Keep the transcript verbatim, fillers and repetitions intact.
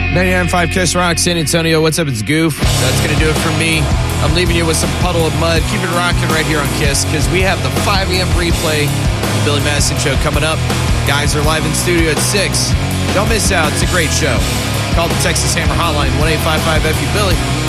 ninety-nine point five Kiss Rock, San Antonio. What's up? It's Goof. That's going to do it for me. I'm leaving you with some Puddle of Mud. Keep it rocking right here on Kiss, because we have the five a.m. replay of the Billy Madison Show coming up. Guys are live in studio at six. Don't miss out. It's a great show. Call the Texas Hammer Hotline, one eight five five F U Billy.